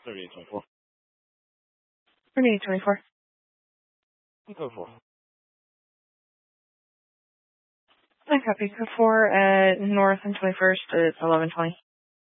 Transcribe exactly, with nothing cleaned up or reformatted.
thirty-eight twenty-four. thirty-eight twenty-four. Code four. I copy. Code four at North and twenty-first at eleven twenty.